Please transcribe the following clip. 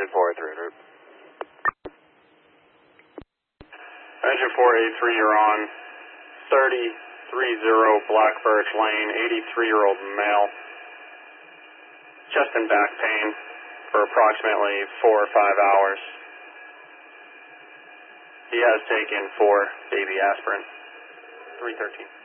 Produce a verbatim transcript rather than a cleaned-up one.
Engine four eighty-three, route. Engine four eighty-three, you're on thirty thirty Black Birch Lane, eighty-three-year-old male. Chest and back pain for approximately four or five hours. He has taken four baby aspirin. three thirteen.